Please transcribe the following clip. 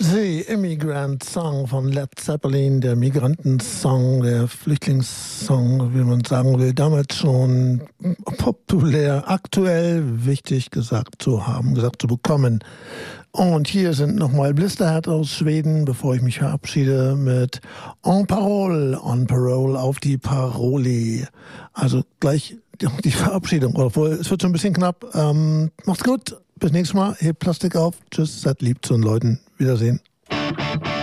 The Immigrant Song von Led Zeppelin, der Migrantensong, der Flüchtlingssong, wie man sagen will, damals schon populär, aktuell, wichtig gesagt zu haben, gesagt zu bekommen. Und hier sind nochmal Blisterhead aus Schweden, bevor ich mich verabschiede, mit On Parole auf die Paroli. Also gleich die Verabschiedung, obwohl es wird schon ein bisschen knapp. Macht's gut, bis nächstes Mal, hebt Plastik auf, tschüss, seid lieb zu den Leuten, Wiedersehen.